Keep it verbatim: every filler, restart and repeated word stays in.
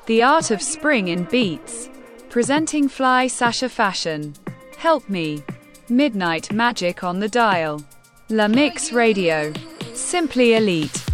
The art of spring in beats. Presenting Fly Sasha Fashion. Help me. Midnight Magic on the dial. La Mix Radio. Simply elite.